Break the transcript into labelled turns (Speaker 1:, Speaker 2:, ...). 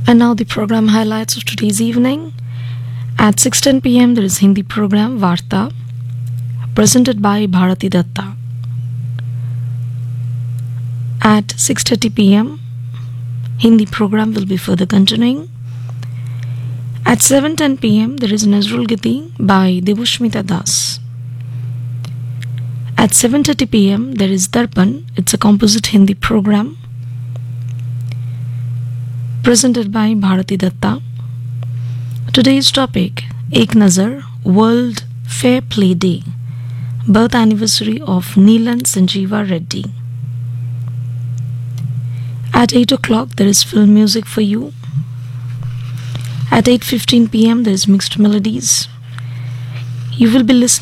Speaker 1: And now the program highlights of today's evening. At 6:10 p.m. there is Hindi program Varta presented by Bharati Datta. At 6:30 p.m. Hindi program will be further continuing. At 7:10 p.m. there is Nazrul Giti by Devushmita Das. At 7:30 p.m. there is Darpan. It's a composite Hindi program presented by Bharati Datta. Today's topic, Ek Nazar, World Fair Play Day, birth anniversary of Neelan Sanjeeva Reddy. At 8 o'clock there is film music for you. At 8:15 p.m. there is mixed melodies. You will be listening